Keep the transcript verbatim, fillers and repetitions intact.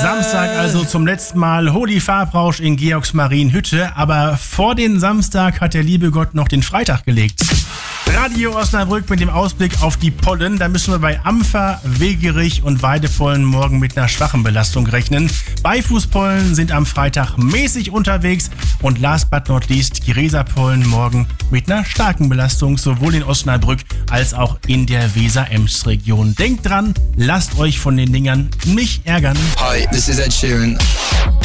Samstag also zum letzten Mal Holy Farbrausch in Georgsmarienhütte, aber vor den Samstag hat der liebe Gott noch den Freitag gelegt. Radio Osnabrück mit dem Ausblick auf die Pollen. Da müssen wir bei Ampfer, Wegerich und Weidepollen morgen mit einer schwachen Belastung rechnen. Beifußpollen sind am Freitag mäßig unterwegs und last but not least die Reserpollen morgen mit einer starken Belastung, sowohl in Osnabrück als auch in der Weser-Ems-Region. Denkt dran, lasst euch von den Dingern nicht ärgern. Hi, this is Ed Sheeran.